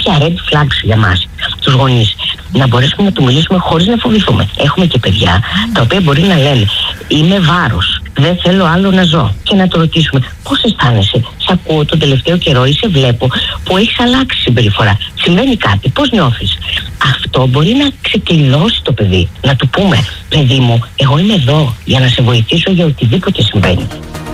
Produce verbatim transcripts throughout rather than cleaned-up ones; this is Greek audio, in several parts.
κάποια red flags για μας, τους γονείς. Να μπορέσουμε να του μιλήσουμε χωρίς να φοβηθούμε. Έχουμε και παιδιά τα οποία μπορεί να λένε είμαι βάρος, δεν θέλω άλλο να ζω. Και να το ρωτήσουμε πώς αισθάνεσαι, σ' ακούω τον τελευταίο καιρό ή σε βλέπω που έχεις αλλάξει συμπεριφορά. Συμβαίνει κάτι, πώς νιώθεις? Αυτό μπορεί να ξεκλειδώσει το παιδί. Να του πούμε, παιδί μου, εγώ είμαι εδώ για να σε βοηθήσω για οτιδήποτε συμβαίνει.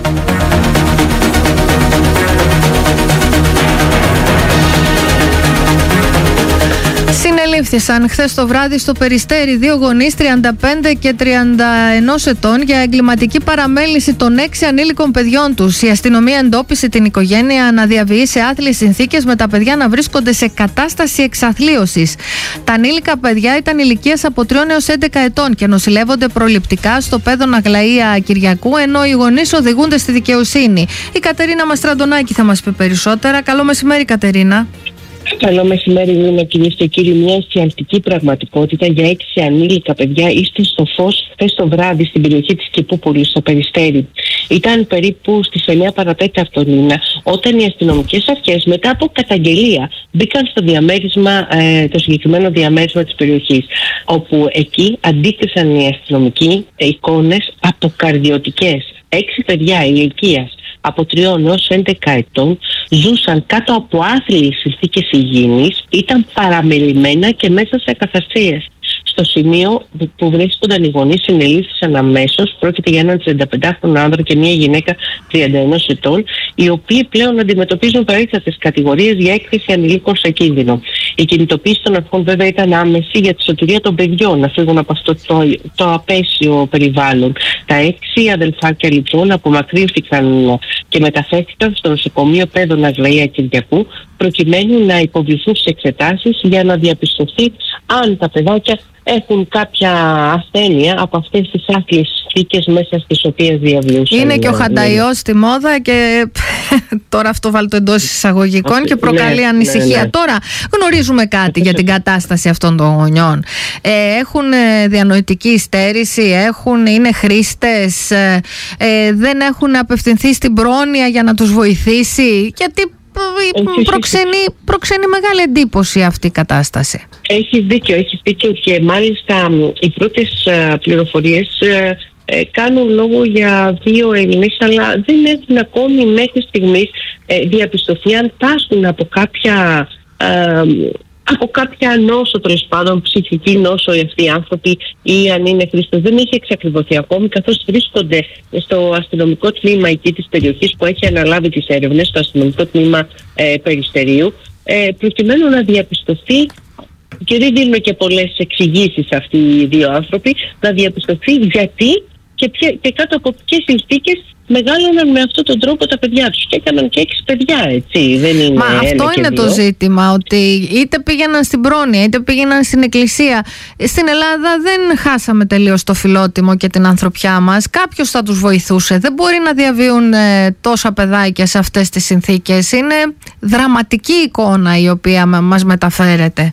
Συνελήφθησαν χθες το βράδυ στο Περιστέρι δύο γονείς τριάντα πέντε και τριάντα ένα ετών για εγκληματική παραμέληση των έξι ανήλικων παιδιών τους. Η αστυνομία εντόπισε την οικογένεια να διαβιεί σε άθλιες συνθήκες, με τα παιδιά να βρίσκονται σε κατάσταση εξαθλίωσης. Τα ανήλικα παιδιά ήταν ηλικίας από τρία έως έντεκα ετών και νοσηλεύονται προληπτικά στο Πέδων Αγλαία Κυριακού, ενώ οι γονείς οδηγούνται στη δικαιοσύνη. Η Κατερίνα Μαστραντονάκη θα μας πει περισσότερα. Καλό μεσημέρι, Κατερίνα. Καλό μεσημέρι, Λίνα, κυρίες και κύριοι. Μια αισιαλτική πραγματικότητα για έξι ανήλικα παιδιά ήρθε στο φως χθες το βράδυ στην περιοχή της Κηπούπολης, στο Περιστέρι. Ήταν περίπου στις εννιά παρατέταρτο, Λίνα, όταν οι αστυνομικές αρχές, μετά από καταγγελία, μπήκαν στο διαμέρισμα, ε, το συγκεκριμένο διαμέρισμα της περιοχής. Όπου εκεί αντίκρισαν οι αστυνομικοί εικόνες αποκαρδιωτικές. Έξι παιδιά ηλικίας από τριών έως έντεκα ετών ζούσαν κάτω από άθλιες συνθήκες υγιεινής, ήταν παραμελημένα και μέσα σε ακαθαρσίες. Στο σημείο που βρίσκονταν οι γονείς συνελήφθησαν αμέσως. Πρόκειται για έναν τριανταπεντάχρονο άνδρα και μια γυναίκα τριάντα ένα ετών, οι οποίοι πλέον αντιμετωπίζουν βαρύτατες κατηγορίες για έκθεση ανηλίκων σε κίνδυνο. Η κινητοποίηση των αρχών βέβαια ήταν άμεση για τη σωτηρία των παιδιών να φύγουν από αυτό το, το απέσιο περιβάλλον. Τα έξι αδελφάκια λοιπόν απομακρύνθηκαν και μεταφέρθηκαν στο νοσοκομείο Πέδων Αγλαία Κυριακού, προκειμένου να υποβληθούν σε εξετάσεις για να διαπιστωθεί αν τα παιδάκια έχουν κάποια ασθένεια από αυτές τις άθλιες συνθήκες μέσα στις οποίες διαβιούσαν. Είναι και ο χανταϊός στη μόδα και τώρα αυτό βάλω το εντός εισαγωγικών okay. και προκαλεί ναι, ανησυχία. Ναι, ναι. Τώρα γνωρίζουμε κάτι για την κατάσταση αυτών των γονιών. Ε, έχουν διανοητική στέρηση, έχουν, είναι χρήστες, ε, ε, δεν έχουν απευθυνθεί στην πρόνοια για να τους βοηθήσει. Γιατί Προξενεί, προξενεί μεγάλη εντύπωση αυτή η κατάσταση. Έχει δίκιο, έχει δίκιο και μάλιστα οι πρώτες uh, πληροφορίες uh, uh, κάνουν λόγο για δύο Ελληνείς, αλλά δεν έχουν ακόμη μέχρι στιγμής uh, διαπιστωθεί αν πάσχουν από κάποια uh, από κάποια νόσο, τέλος πάντων, ψυχική νόσο αυτοί οι άνθρωποι ή αν είναι χρήστες. Δεν έχει εξακριβωθεί ακόμη, καθώς βρίσκονται στο αστυνομικό τμήμα εκεί της περιοχής που έχει αναλάβει τις έρευνες, στο αστυνομικό τμήμα ε, Περιστερίου, ε, προκειμένου να διαπιστωθεί, και δεν δίνουμε και πολλές εξηγήσεις αυτοί οι δύο άνθρωποι, να διαπιστωθεί γιατί και, ποια, και κάτω από ποιες συνθήκες μεγάλωναν με αυτόν τον τρόπο τα παιδιά τους. Και έκαναν και έξι παιδιά, έτσι. Δεν είναι Μα αυτό είναι δύο. Το ζήτημα, ότι είτε πήγαιναν στην πρόνοια είτε πήγαιναν στην εκκλησία. Στην Ελλάδα δεν χάσαμε τελείως το φιλότιμο και την ανθρωπιά μας. Κάποιος θα τους βοηθούσε. Δεν μπορεί να διαβίουν ε, τόσα παιδάκια σε αυτές τις συνθήκες. Είναι δραματική εικόνα η οποία μας μεταφέρεται.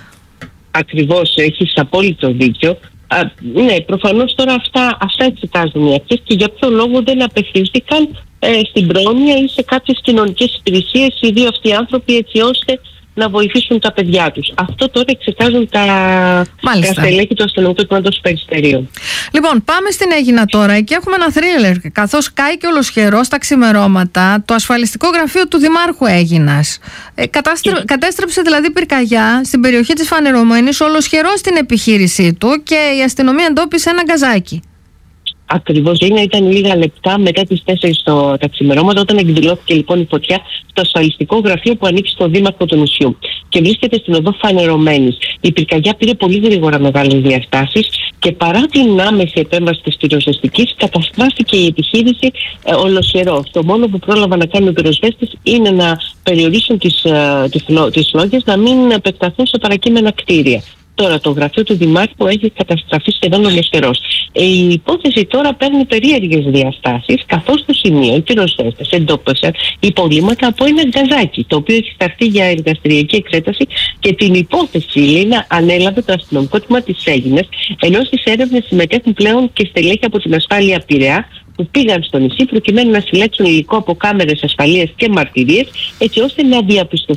Ακριβώς, έχεις απόλυτο δίκιο. Α, ναι, προφανώς τώρα αυτά, αυτά εξετάζουν οι αρχές και για ποιο λόγο δεν απευθύνθηκαν ε, στην πρόνοια ή σε κάποιες κοινωνικές υπηρεσίες οι δύο αυτοί οι άνθρωποι, έτσι ώστε να βοηθήσουν τα παιδιά τους. Αυτό τώρα εξετάζουν τα, τα στελέχη του αστυνομικού τμήματος του Περιστερίου. Λοιπόν, πάμε στην Αίγινα τώρα. Εκεί έχουμε ένα θρίλερ. Καθώς κάει και ολοσχερός τα ξημερώματα, το ασφαλιστικό γραφείο του Δημάρχου Αίγινας ε, κατάστρε... και... κατέστρεψε δηλαδή πυρκαγιά στην περιοχή της Φανερωμένης, ολοσχερός στην επιχείρησή του, και η αστυνομία εντόπισε ένα γκαζάκι. Ακριβώς, ήταν λίγα λεπτά μετά τις τέσσερις το, τα ξημερώματα, όταν εκδηλώθηκε λοιπόν η φωτιά στο ασφαλιστικό γραφείο που ανήκει στο δήμαρχο του νησιού και βρίσκεται στην οδό Φανερωμένης. Η πυρκαγιά πήρε πολύ γρήγορα μεγάλες διαστάσεις και παρά την άμεση επέμβαση της πυροσβεστικής, καταστράφηκε η επιχείρηση ε, ολοσχερό. Το μόνο που πρόλαβαν να κάνουν οι πυροσβέστες είναι να περιορίσουν τις, ε, τις, τις λόγες, να μην επεκταθούν σε παρακείμενα κτίρια. Τώρα το γραφείο του Δημάρχου έχει καταστραφεί σχεδόν ολοσχερός. Η υπόθεση τώρα παίρνει περίεργες διαστάσεις, καθώς στο σημείο οι πυροσβέστες εντόπισαν υπολείμματα από ένα γκαζάκι, το οποίο έχει σταθεί για εργαστηριακή εξέταση, και την υπόθεση, Λίνα, ανέλαβε το αστυνομικό τμήμα της Αίγινας, ενώ στις έρευνες συμμετέχουν πλέον και στελέχη από την ασφάλεια Πειραιά, που πήγαν στο νησί προκειμένου να συλλέξουν υλικό από κάμερες ασφαλείας και μαρτυρίες, έτσι ώστε να διαπιστωθεί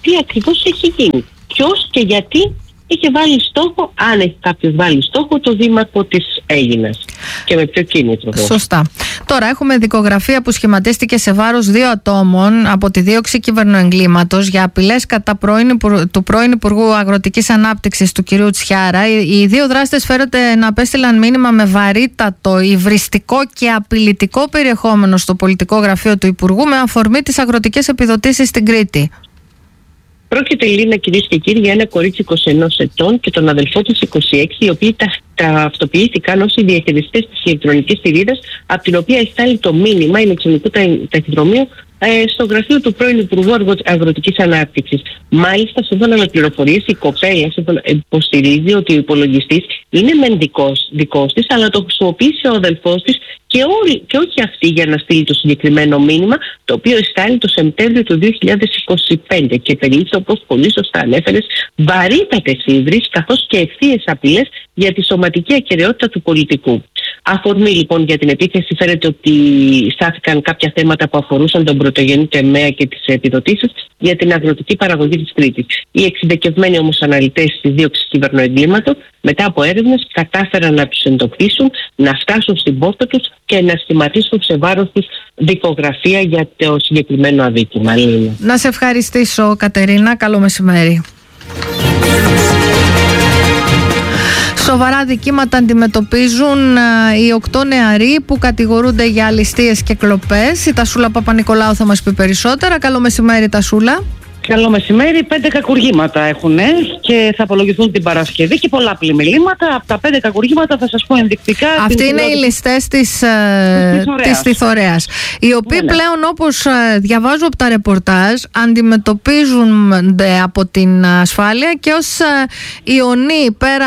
τι ακριβώς έχει γίνει. Ποιος και γιατί είχε βάλει στόχο, αν έχει κάποιος βάλει στόχο, το δήμαρχο της Αίγινας και με ποιο κίνητρο. Σωστά. Τώρα έχουμε δικογραφία που σχηματίστηκε σε βάρος δύο ατόμων από τη δίωξη κυβερνοεγκλήματος για απειλές κατά πρώην, του πρώην Υπουργού Αγροτικής Ανάπτυξης του κ. Τσιάρα. Οι δύο δράστες φέρεται να απέστειλαν μήνυμα με βαρύτατο, υβριστικό και απειλητικό περιεχόμενο στο πολιτικό γραφείο του Υπουργού με αφορμή τις αγροτικές επιδοτήσεις στην Κρήτη. Πρόκειται, Λίνα, κυρίες και κύριοι, για ένα κορίτσι είκοσι ενός ετών και τον αδελφό της είκοσι έξι, οι οποίοι τα, ταυτοποιήθηκαν ως οι διαχειριστές της ηλεκτρονικής θηρίδας, από την οποία εστάλει το μήνυμα ηλεκτρονικού ταχυδρομείου ε, στο γραφείο του πρώην Υπουργού Αγροτικής Ανάπτυξης. Μάλιστα, σύμφωνα με πληροφορίες, η κοπέλα υποστηρίζει ότι ο υπολογιστής είναι μεν δικός, δικός της, αλλά το χρησιμοποίησε ο αδελφός της και, όλη, και όχι αυτή για να στείλει το συγκεκριμένο μήνυμα, το οποίο εστάλει το Σεπτέμβριο του δύο χιλιάδες είκοσι πέντε και περιείχε, όπως πολύ σωστά ανέφερες, βαρύτατες ύβρις καθώς και ευθείες απειλές για τη σωματική ακεραιότητα του πολιτικού. Αφορμή λοιπόν για την επίθεση φαίνεται ότι στάθηκαν κάποια θέματα που αφορούσαν τον πρωτογενή τομέα και τις επιδοτήσεις για την αγροτική παραγωγή της Κρήτης. Οι εξειδικευμένοι όμως αναλυτές της δίωξης κυβερνοεγκλήματος, μετά από έρευνες, κατάφεραν να τους εντοπίσουν, να φτάσουν στην πόρτα τους και να σχηματίσουν σε βάρος τους δικογραφία για το συγκεκριμένο αδίκημα. Να σε ευχαριστήσω, Κατερίνα. Καλό μεσημέρι. Σοβαρά δικήματα αντιμετωπίζουν οι οκτώ νεαροί που κατηγορούνται για ληστείες και κλοπές. Η Τασούλα Παπα-Νικολάου θα μας πει περισσότερα. Καλό μεσημέρι, Τασούλα. Καλό μεσημέρι. Πέντε κακουργήματα έχουν και θα απολογηθούν την Παρασκευή και πολλά πλημμυλήματα. Από τα πέντε κακουργήματα θα σας πω ενδεικτικά. Αυτοί είναι οι ληστές της, της Θηθωρέας, οι οποίοι ναι, ναι. πλέον, όπως διαβάζω από τα ρεπορτάζ, αντιμετωπίζονται από την ασφάλεια και ως ιονοί πέρα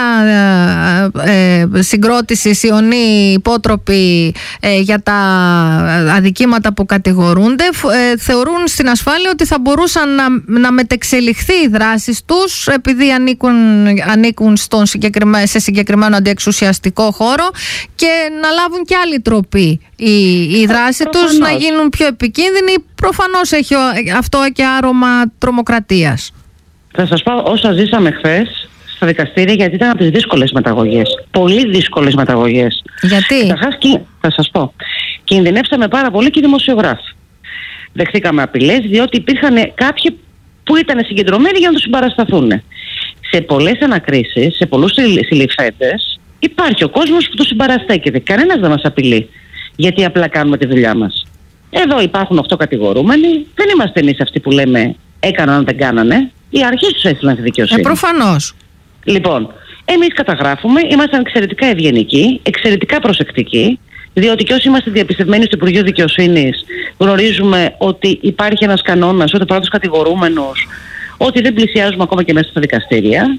ε, συγκρότησης, ιονοί υπότροποι ε, για τα αδικήματα που κατηγορούνται, ε, θεωρούν στην ασφάλεια ότι θα μπορούσαν να να μετεξελιχθεί οι δράσεις τους επειδή ανήκουν, ανήκουν στον συγκεκριμέ, σε συγκεκριμένο αντιεξουσιαστικό χώρο και να λάβουν και άλλη τροπή η, η δράση προφανώς τους, να γίνουν πιο επικίνδυνοι. Προφανώς έχει αυτό και άρωμα τρομοκρατίας. Θα σας πω όσα ζήσαμε χθες στα δικαστήρια, γιατί ήταν από τις δύσκολες μεταγωγές. Πολύ δύσκολες μεταγωγές. Γιατί? Καταρχάς, θα σας πω, κινδυνεύσαμε πάρα πολύ και οι δημοσιογράφοι. Δεχθήκαμε απειλές, διότι υπήρχαν κάποιοι που ήταν συγκεντρωμένοι για να τους συμπαρασταθούν. Σε πολλές ανακρίσεις, σε πολλούς συλληφθέντες, υπάρχει ο κόσμος που τους συμπαραστέκεται. Κανένας δεν μας απειλεί, γιατί απλά κάνουμε τη δουλειά μας. Εδώ υπάρχουν οκτώ κατηγορούμενοι, δεν είμαστε εμείς αυτοί που λέμε έκαναν, δεν κάνανε. Οι αρχές τους έστειλαν τη δικαιοσύνη. Ε, προφανώς. Λοιπόν, εμείς καταγράφουμε, ήμασταν εξαιρετικά ευγενικοί, εξαιρετικά προσεκτικοί. Διότι και όσοι είμαστε διαπιστευμένοι στο Υπουργείο Δικαιοσύνης, γνωρίζουμε ότι υπάρχει ένας κανόνας, ότι αφορά τους κατηγορούμενους, ότι δεν πλησιάζουμε ακόμα και μέσα στα δικαστήρια.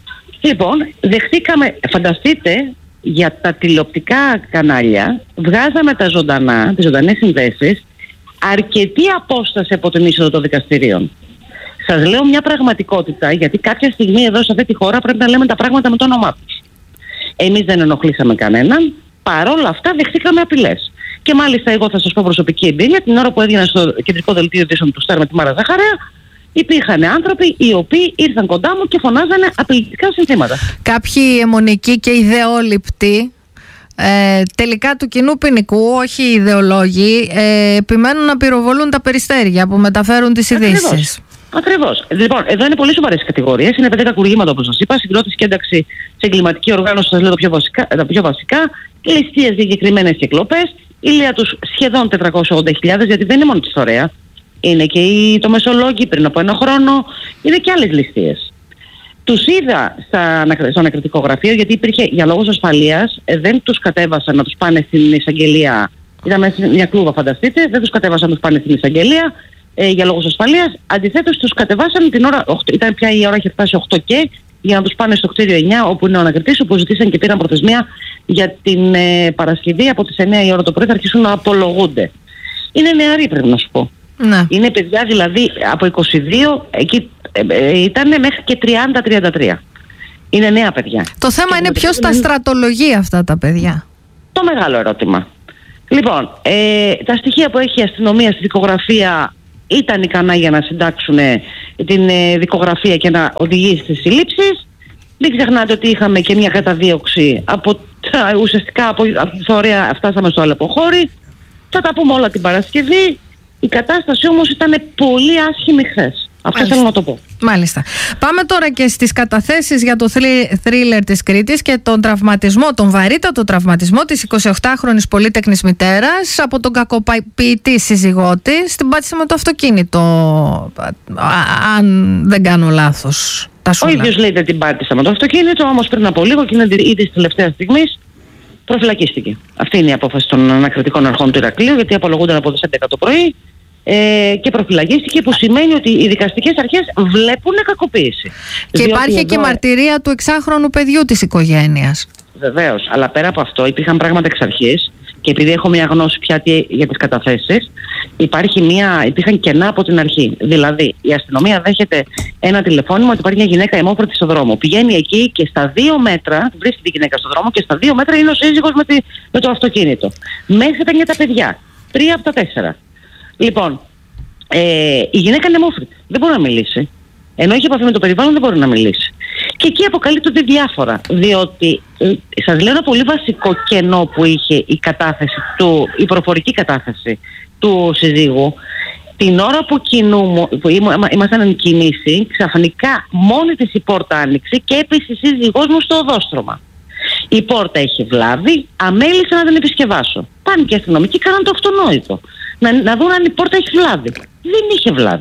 Λοιπόν, δεχτήκαμε, φανταστείτε, για τα τηλεοπτικά κανάλια, βγάζαμε τα ζωντανά, τις ζωντανές συνδέσεις, αρκετή απόσταση από την είσοδο των δικαστηρίων. Σας λέω μια πραγματικότητα, γιατί κάποια στιγμή εδώ σε αυτή τη χώρα πρέπει να λέμε τα πράγματα με το όνομά τους. Εμείς δεν ενοχλήσαμε κανέναν. Παρ' όλα αυτά δεχτήκαμε απειλές. Και μάλιστα εγώ θα σας πω προσωπική εμπειρία, την ώρα που έδινα στο κεντρικό δελτίο ειδήσεων του Σταρ με τη Μάρα Ζαχαρέα, υπήρχαν άνθρωποι οι οποίοι ήρθαν κοντά μου και φωνάζανε απειλητικά συνθήματα. Κάποιοι αιμονικοί και ιδεόλειπτοι, ε, τελικά του κοινού ποινικού, όχι οι ιδεολόγοι, ε, επιμένουν να πυροβολούν τα περιστέρια που μεταφέρουν τις ειδήσεις. Ακριβώς. Λοιπόν, εδώ είναι πολύ σοβαρές κατηγορίες. Είναι πέντε κακουργήματα, όπως σας είπα. Συγκρότηση και ένταξη σε εγκληματική οργάνωση, σας λέω τα πιο βασικά. Τα πιο βασικά. Ληστείες συγκεκριμένες και κλοπές. Ηλία τους σχεδόν τετρακόσιες ογδόντα χιλιάδες, γιατί δεν είναι μόνο τη Θωρέα. Είναι και η, το Μεσολόγγι πριν από ένα χρόνο. Είναι και άλλες ληστείες. Τους είδα στα, στο ανακριτικό γραφείο, γιατί υπήρχε για λόγους ασφαλείας. Ε, δεν τους κατέβασαν να τους πάνε στην εισαγγελία. Ήταν μέσα σε μια κλούβα, φανταστείτε. Δεν τους κατέβασαν να τους πάνε στην εισαγγελία. Ε, για λόγους ασφαλείας. Αντιθέτως τους κατεβάσαν την ώρα, οκτώ, ήταν πια η ώρα, είχε φτάσει οκτώ και για να τους πάνε στο κτίριο εννιά, όπου είναι ο ανακριτής, όπου ζητήσαν και πήραν προθεσμία για την ε, Παρασκευή από τις εννιά η ώρα το πρωί θα αρχίσουν να απολογούνται. Είναι νεαροί, πρέπει να σου πω. Ναι. Είναι παιδιά δηλαδή από είκοσι δύο, εκεί ε, ε, ήταν μέχρι και τριάντα τριάντα τρία. Είναι νέα παιδιά. Το θέμα και είναι ποιος τα στρατολογεί αυτά τα παιδιά. Το μεγάλο ερώτημα. Λοιπόν, ε, τα στοιχεία που έχει η αστυνομία στη δικογραφία ήταν ικανά για να συντάξουν την ε, δικογραφία και να οδηγήσει στις συλλήψεις. Μην ξεχνάτε ότι είχαμε και μια καταδίωξη από τα, ουσιαστικά από, από τη θεωρία φτάσαμε στο Αλεποχώρι. Θα τα πούμε όλα την Παρασκευή. Η κατάσταση όμως ήταν πολύ άσχημη χθες. Αυτό θέλω να το πω. Μάλιστα. Πάμε τώρα και στις καταθέσεις για το θρίλερ της Κρήτης και τον τραυματισμό, τον βαρύτατο τραυματισμό της εικοσιοκτάχρονης πολύτεκνης μητέρας από τον κακοποιητή σύζυγό της. Την πάτησε με το αυτοκίνητο, αν δεν κάνω λάθος. Ο ίδιος λέει ότι την πάτησε με το αυτοκίνητο, όμως πριν από λίγο και είναι ήδη της τελευταίας στιγμής προφυλακίστηκε. Αυτή είναι η απόφαση των ανακριτικών αρχών του Ηρακλείου, γιατί απολογούνταν από τις έντεκα το πρωί. Ε, και προφυλακίστηκε, που σημαίνει ότι οι δικαστικές αρχές βλέπουν κακοποίηση. Και διότι υπάρχει εδώ... και μαρτυρία του εξάχρονου παιδιού της οικογένειας. Βεβαίως, αλλά πέρα από αυτό υπήρχαν πράγματα εξ αρχής και επειδή έχω μια γνώση πια για τις καταθέσεις, υπάρχει μια, υπήρχαν κενά από την αρχή. Δηλαδή, η αστυνομία δέχεται ένα τηλεφώνημα ότι υπάρχει μια γυναίκα αιμόφροντη στο δρόμο. Πηγαίνει εκεί και στα δύο μέτρα, βρίσκει τη γυναίκα στο δρόμο και στα δύο μέτρα είναι ο σύζυγος με, τη, με το αυτοκίνητο. Μέσα ήταν για τα παιδιά. Τρία από τα τέσσερα. Λοιπόν, ε, η γυναίκα είναι αιμόφροντη. Δεν μπορεί να μιλήσει. Ενώ έχει επαφή με το περιβάλλον, δεν μπορεί να μιλήσει. Και εκεί αποκαλύπτονται διάφορα. Διότι ε, σας λέω ένα πολύ βασικό κενό που είχε η κατάθεση του, η προφορική κατάθεση του συζύγου. Την ώρα που, κινούμε, που ήμασταν εν κινήσει, ξαφνικά μόνη της η πόρτα άνοιξε και έπεσε η σύζυγός μου στο οδόστρωμα. Η πόρτα έχει βλάβη, αμέλησα να την επισκευάσω. Πάνε και αστυνομικοί, κάναν το αυτονόητο. Να, να δουν αν η πόρτα έχει βλάβη. Δεν είχε βλάβη.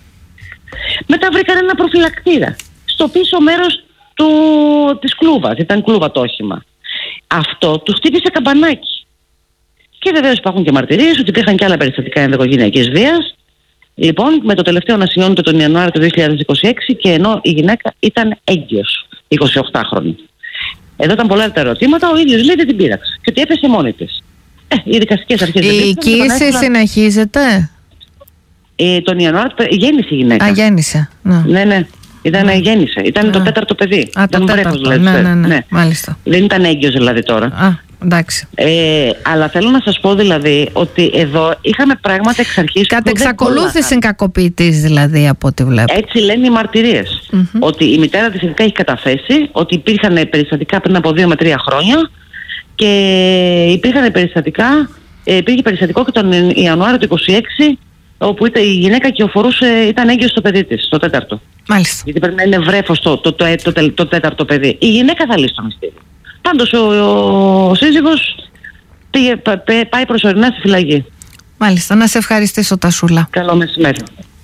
Μετά βρήκαν ένα προφυλακτήρα στο πίσω μέρος του, της κλούβας. Ήταν κλούβα το όχημα. Αυτό του χτύπησε καμπανάκι. Και βεβαίως υπάρχουν και μαρτυρίες ότι υπήρχαν και άλλα περιστατικά ενδοοικογενειακής βίας. Λοιπόν, με το τελευταίο να σημειώνεται τον Ιανουάριο του δύο χιλιάδες είκοσι έξι και ενώ η γυναίκα ήταν έγκυος, εικοσιοκτάχρονη. Εδώ ήταν πολλά τα ερωτήματα, ο ίδιος λέει δεν την πείραξε και ότι έπεσε μόνη της. Ε, οι δικαστικές αρχές δεν η κοίηση συνεχίζεται. Ε, τον Ιανουάριο γέννησε η γυναίκα. Α, γέννησε. Ναι, ναι. ναι. Ήταν, ναι. Γέννησε. Ήταν ναι. το τέταρτο παιδί. Α, ήταν το τέταρτο. Δηλαδή, ναι, ναι, ναι, ναι. Μάλιστα. Δεν ήταν έγκυος δηλαδή τώρα. Α, εντάξει. Ε, αλλά θέλω να σας πω δηλαδή ότι εδώ είχαμε πράγματα εξ αρχής. Κατ' εξακολούθηση κακοποιητής δηλαδή από ό,τι βλέπω. Έτσι λένε οι μαρτυρίες. Mm-hmm. Ότι η μητέρα της ειδικά έχει καταθέσει ότι υπήρχαν περιστατικά πριν από δύο με τρία χρόνια και υπήρχαν περιστατικά, υπήρχε περιστατικό και τον Ιανουάριο του είκοσι έξι όπου ήταν, η γυναίκα κυοφορούσε, ήταν έγκυος στο παιδί της, το τέταρτο. Μάλιστα. Γιατί πρέπει να είναι βρέφος το, το, το, το, το, το τέταρτο παιδί. Η γυναίκα θα λύσει το μυστήριο. Πάντως ο, ο, ο σύζυγος πήγε, πάει προσωρινά στη φυλακή. Μάλιστα. Να σε ευχαριστήσω, Τασούλα. Καλό μεσημέρι.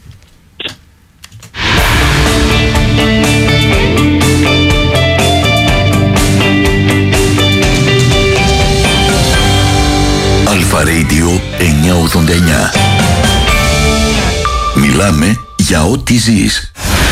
Αλφα Radio εννιακόσια ογδόντα εννιά. Μιλάμε για ό,τι ζεις.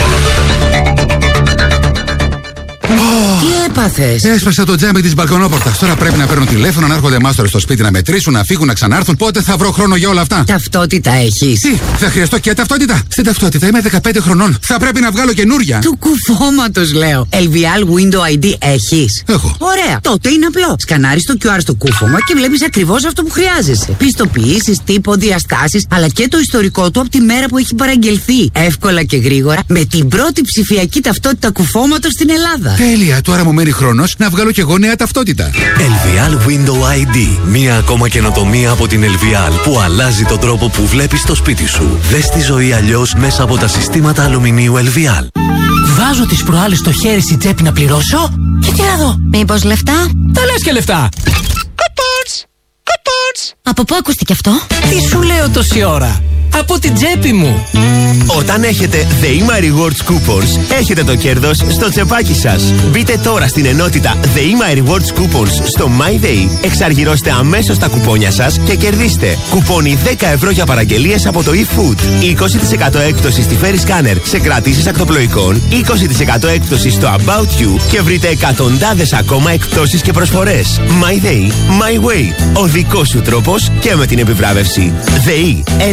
Τι έπαθες? Έσπασα το τζάμι της μπαλκονόπορτας. Τώρα πρέπει να παίρνουν τηλέφωνο, να έρχονται μάστορες στο σπίτι να μετρήσουν, να φύγουν, να ξανάρθουν. Πότε θα βρω χρόνο για όλα αυτά? Ταυτότητα έχεις? Τι, θα χρειαστώ και ταυτότητα? Στην ταυτότητα είμαι δεκαπέντε χρονών. Θα πρέπει να βγάλω καινούρια. Του κουφώματος λέω. ελ βι ελ Window άι ντι έχεις? Έχω. Ωραία. Τότε είναι απλό. Σκανάρεις το κιου αρ στο κούφωμα και βλέπεις ακριβώς αυτό που χρειάζεσαι. Πιστοποιήσεις, τύπο, διαστάσεις, αλλά και το ιστορικό του από τη μέρα που έχει παραγγελθεί. Εύκολα και γρήγορα με την πρώτη ψηφιακή ταυτότητα κουφώματος στην Ελλάδα. Τέλεια. Τώρα μου μένει χρόνος να βγάλω και εγώ νέα ταυτότητα. ελ βι ελ Window άι ντι. Μία ακόμα καινοτομία από την ελ βι ελ που αλλάζει τον τρόπο που βλέπεις το σπίτι σου. Δες τη ζωή αλλιώς μέσα από τα συστήματα αλουμινίου ελ βι ελ. Βάζω τις προάλλες το χέρι στην τσέπη να πληρώσω και τι να δω. Μήπως λεφτά? Τα λες και λεφτά. Κουπόνς! Κουπόνς! Από πού ακούστηκε αυτό? Τι σου λέω τόση ώρα? Από την τσέπη μου. Όταν έχετε ΔΕΗΜΑ Rewards Coupons, έχετε το κέρδος στο τσεπάκι σας. Μπείτε τώρα στην ενότητα ΔΕΗΜΑ Rewards Coupons στο MyDay, εξαργυρώστε αμέσως τα κουπόνια σας και κερδίστε κουπόνι δέκα ευρώ για παραγγελίες από το eFood, είκοσι τοις εκατό έκπτωση στη Ferry Scanner σε κρατήσεις ακτοπλοϊκών, είκοσι τοις εκατό έκπτωση στο About You και βρείτε εκατοντάδες ακόμα εκπτώσεις και προσφορές. MyDay, My Way, ο δικός σου τρόπος και με την επιβράβευση. ΔΕΗ, ένα με το μέλλον.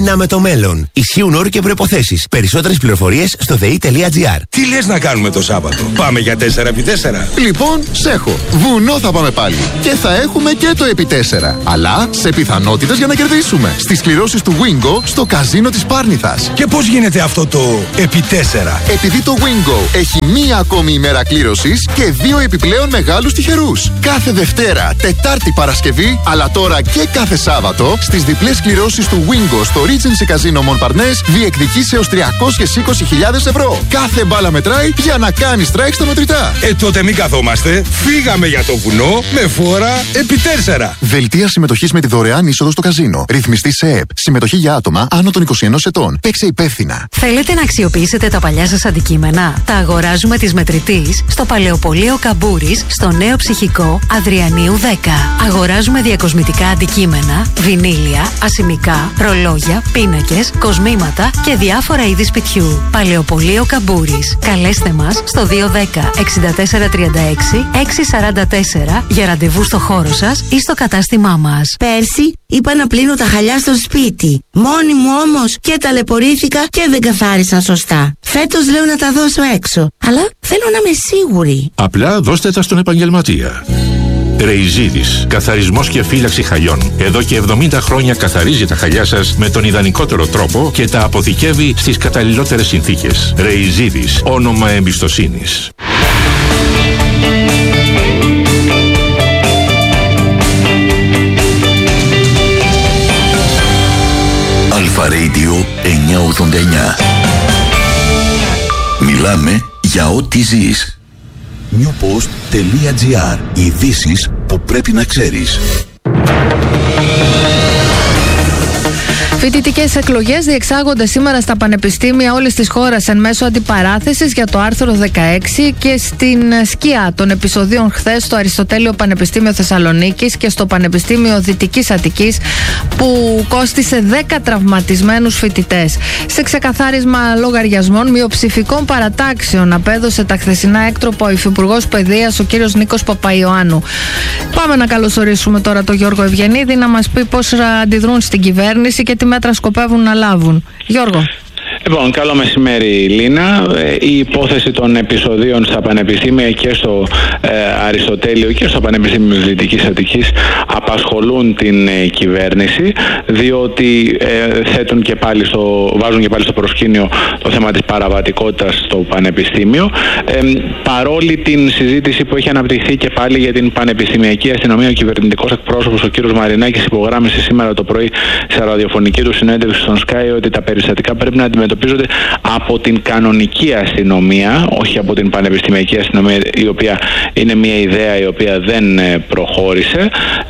μέλλον. Ισχύουν όροι και προϋποθέσεις. Περισσότερες πληροφορίες στο δε ι τελεία τζι άρ. Τι λες να κάνουμε το Σάββατο? Πάμε για τέσσερα επί τέσσερα. Λοιπόν, σέχω. Βουνό θα πάμε πάλι. Και θα έχουμε και το επί τέσσερα. Αλλά σε πιθανότητες για να κερδίσουμε. Στις κληρώσεις του Wingo στο καζίνο της Πάρνηθας. Και πώς γίνεται αυτό το επί τέσσερα? Επειδή το Wingo έχει μία ακόμη ημέρα κλήρωσης και δύο επιπλέον μεγάλους τυχερούς. Κάθε Δευτέρα, Τετάρτη, Παρασκευή, αλλά τώρα και κάθε Σάββατο στις διπλές κληρώσεις του Wingo στο Regency Casino Montparnasse διεκδικείς έως τριακόσιες είκοσι χιλιάδες ευρώ. Κάθε μπάλα μετράει για να κάνει strike στα μετρητά. Ε, τότε μην καθόμαστε. Φύγαμε για το βουνό με φόρα επί τέσσερα. Δελτία συμμετοχής με τη δωρεάν είσοδο στο καζίνο. Ρυθμιστή σε ΕΕΠ. Συμμετοχή για άτομα άνω των είκοσι ενός ετών. Παίξε υπεύθυνα. Θέλετε να αξιοποιήσετε τα παλιά σας αντικείμενα? Τα αγοράζουμε της Μετρητής στο Παλαιοπωλείο Καμπούρης, στο Νέο Ψυχικό Αδριανίου δέκα. Αγοράζουμε διακοσμητικά αντικείμενα, βινίλια, ασημικά, ρολόγια, πίνακες, κοσμήματα και διάφορα είδη σπιτιού. Παλαιοπωλείο Καμπούρης. Καλέστε μας στο δύο ένα μηδέν εξήντα τέσσερα τριάντα έξι έξι σαράντα τέσσερα για ραντεβού στο χώρο σας ή στο κατάστημά μας. Πέρσι είπα να πλύνω τα χαλιά στο σπίτι. Μόνη μου όμως και ταλαιπωρήθηκα και δεν καθάρισαν σωστά. Φέτος λέω να τα δώσω έξω. Αλλά θέλω να είμαι σίγουρη. Απλά δώστε τα στον επαγγελματία. Ρεϊζίδης. Καθαρισμός και φύλαξη χαλιών. Εδώ και εβδομήντα χρόνια καθαρίζει τα χαλιά σας με τον ιδανικότερο τρόπο και τα αποθηκεύει στις καταλληλότερες συνθήκες. Ρεϊζίδης. Όνομα εμπιστοσύνης. Αλφα Radio εννιακόσια ογδόντα εννιά. Μιλάμε για ό,τι ζεις. newpost.gr. Ειδήσεις που πρέπει να ξέρεις. Φοιτητικές εκλογές διεξάγονται σήμερα στα πανεπιστήμια όλης της χώρας εν μέσω αντιπαράθεσης για το άρθρο δεκαέξι και στην σκιά των επεισοδίων χθες στο Αριστοτέλειο Πανεπιστήμιο Θεσσαλονίκης και στο Πανεπιστήμιο Δυτικής Αττικής που κόστισε δέκα τραυματισμένους φοιτητές. Σε ξεκαθάρισμα λογαριασμών μειοψηφικών παρατάξεων απέδωσε τα χθεσινά έκτροπα ο Υφυπουργός Παιδείας ο κύριος Νίκος Παπαϊωάννου. Πάμε να καλωσορίσουμε τώρα τον Γιώργο Ευγενίδη να μας πει πώς αντιδρούν στην κυβέρνηση και τι μέτρα σκοπεύουν να λάβουν. Γιώργο. Λοιπόν, καλό μεσημέρι Λίνα. Η υπόθεση των επεισοδίων στα πανεπιστήμια και στο ε, Αριστοτέλειο και στο Πανεπιστήμιο Δυτικής Αττικής απασχολούν την ε, κυβέρνηση, διότι ε, θέτουν και πάλι στο, βάζουν και πάλι στο προσκήνιο το θέμα της παραβατικότητας στο Πανεπιστήμιο. Ε, παρόλη την συζήτηση που έχει αναπτυχθεί και πάλι για την πανεπιστημιακή αστυνομία, ο κυβερνητικός εκπρόσωπος ο κ. Μαρινάκης υπογράμμισε σήμερα το πρωί σε ραδιοφωνική του συνέντευξη στον Sky ότι τα περιστατικά πρέπει να αντιμετωπίζονται από την κανονική αστυνομία, όχι από την πανεπιστημιακή αστυνομία, η οποία είναι μια ιδέα η οποία δεν προχώρησε.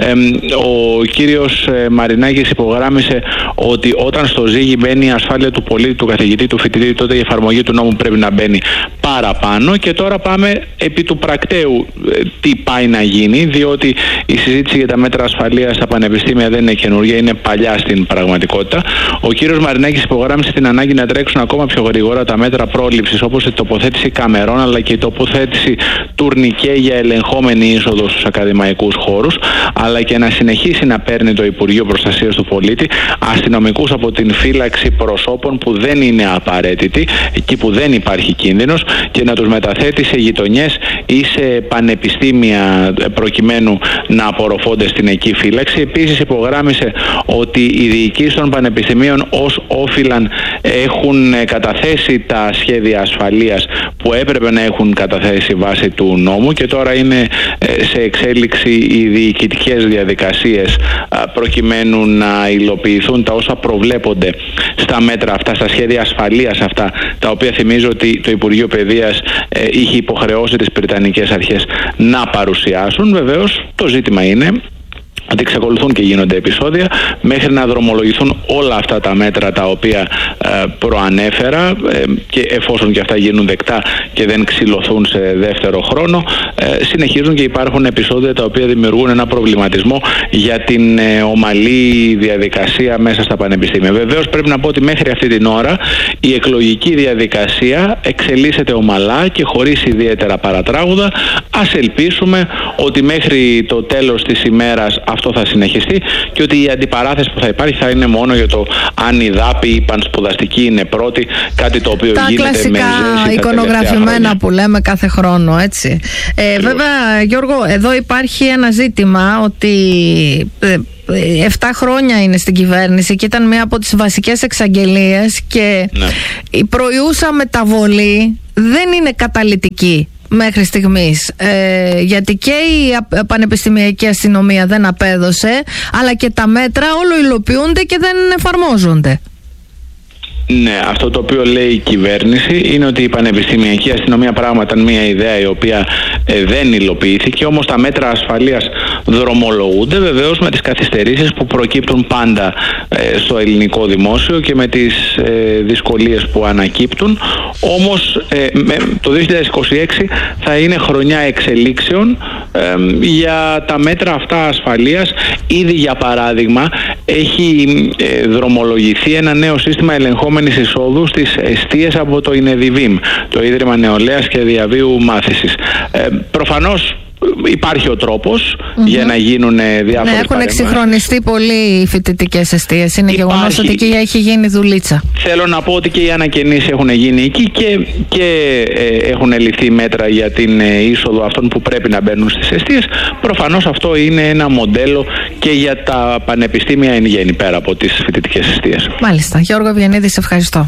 Ο κύριος Μαρινάκης υπογράμμισε ότι όταν στο ζύγι μπαίνει η ασφάλεια του πολίτη, του καθηγητή, του φοιτητή, τότε η εφαρμογή του νόμου πρέπει να μπαίνει παραπάνω. Και τώρα πάμε επί του πρακτέου τι πάει να γίνει, διότι η συζήτηση για τα μέτρα ασφαλείας στα πανεπιστήμια δεν είναι καινούργια, είναι παλιά στην πραγματικότητα. Ο κύριος Μαρινάκης υπογράμμισε την ανάγκη να τρέξουν ακόμα πιο γρήγορα τα μέτρα πρόληψης, όπως η τοποθέτηση καμερών αλλά και η τοποθέτηση τουρνικέ για ελεγχόμενη είσοδο στους ακαδημαϊκούς χώρους, αλλά και να συνεχίσει να παίρνει το Υπουργείο Προστασίας του Πολίτη αστυνομικούς από την φύλαξη προσώπων που δεν είναι απαραίτητοι, εκεί που δεν υπάρχει κίνδυνος, και να τους μεταθέτει σε γειτονιές ή σε πανεπιστήμια προκειμένου να απορροφώνται στην εκεί φύλαξη. Επίσης υπογράμμισε ότι οι διοικήσεις των πανεπιστημίων ως όφυλαν έχουν καταθέσει τα σχέδια ασφαλείας που έπρεπε να έχουν καταθέσει βάσει του νόμου και τώρα είναι σε εξέλιξη οι διοικητικές διαδικασίες προκειμένου να υλοποιηθούν τα όσα προβλέπονται στα μέτρα αυτά, στα σχέδια ασφαλείας αυτά, τα οποία θυμίζω ότι το Υπουργείο Παιδείας είχε υποχρεώσει τις Βρετανικές αρχές να παρουσιάσουν. Βεβαίως το ζήτημα είναι ότι εξακολουθούν και γίνονται επεισόδια μέχρι να δρομολογηθούν όλα αυτά τα μέτρα τα οποία ε, προανέφερα ε, και εφόσον και αυτά γίνουν δεκτά και δεν ξυλωθούν σε δεύτερο χρόνο, ε, συνεχίζουν και υπάρχουν επεισόδια τα οποία δημιουργούν ένα προβληματισμό για την ε, ομαλή διαδικασία μέσα στα πανεπιστήμια. Βεβαίως πρέπει να πω ότι μέχρι αυτή την ώρα η εκλογική διαδικασία εξελίσσεται ομαλά και χωρίς ιδιαίτερα παρατράγουδα. Ας ελπίσουμε ότι μέχρι το τέλος της ημέρας αυτό θα συνεχιστεί και ότι η αντιπαράθεση που θα υπάρχει θα είναι μόνο για το αν η ΔΑΠΗ, η πανσπουδαστική είναι πρώτη, κάτι το οποίο τα γίνεται κλασικά με ζέση εικονογραφημένα που λέμε κάθε χρόνο, έτσι. Ε, βέβαια, Γιώργο, εδώ υπάρχει ένα ζήτημα ότι ε, εφτά χρόνια είναι στην κυβέρνηση και ήταν μία από τις βασικές εξαγγελίες και ναι. η προϊούσα μεταβολή δεν είναι καταλυτική μέχρι στιγμής, ε, γιατί και η πανεπιστημιακή αστυνομία δεν απέδωσε, αλλά και τα μέτρα όλο υλοποιούνται και δεν εφαρμόζονται. Ναι, αυτό το οποίο λέει η κυβέρνηση είναι ότι η πανεπιστημιακή αστυνομία πράγματι ήταν μια ιδέα η οποία ε, δεν υλοποιήθηκε, όμως τα μέτρα ασφαλείας δρομολογούνται, βεβαίως με τις καθυστερήσεις που προκύπτουν πάντα ε, στο ελληνικό δημόσιο και με τις ε, δυσκολίες που ανακύπτουν. Όμως ε, με, το δύο χιλιάδες είκοσι έξι θα είναι χρονιά εξελίξεων ε, για τα μέτρα αυτά ασφαλείας. Ήδη, για παράδειγμα, έχει ε, δρομολογηθεί ένα νέο σύστημα ελεγχόμενης εισόδου στις εστίες από το ΙΝΕΔΙΒΙΜ, το Ίδρυμα Νεολαίας και Διαβίου Μάθησης. Ε, προφανώς υπάρχει ο τρόπος mm-hmm. για να γίνουν διάφορες. Ναι, έχουν εξυγχρονιστεί πολύ οι φοιτητικές εστίες. Είναι γεγονός ότι εκεί έχει γίνει δουλίτσα. Θέλω να πω ότι και οι ανακαινήσεις έχουν γίνει εκεί και, και ε, έχουν ληφθεί μέτρα για την ε, είσοδο αυτών που πρέπει να μπαίνουν στις εστίες. Προφανώς αυτό είναι ένα μοντέλο και για τα πανεπιστήμια εν γέννη, πέρα από τις φοιτητικές εστίες. Μάλιστα. Γιώργο Ευγενίδη, σε ευχαριστώ.